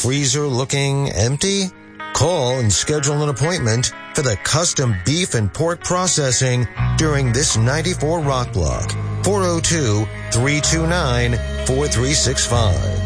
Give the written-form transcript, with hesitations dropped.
freezer looking empty? Call and schedule an appointment for the custom beef and pork processing during this 94 Rock Block. 402-329-4365.